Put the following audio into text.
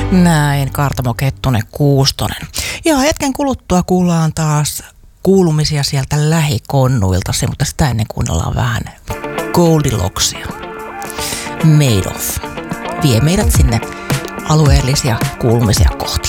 Näin, Kaartamo Kettunen Kuustonen. Ja hetken kuluttua kuullaan taas kuulumisia sieltä lähikonnuilta, mutta sitä ennen kuunnellaan vähän Goldilocksia. Made of vie meidät sinne alueellisia kuulumisia kohti.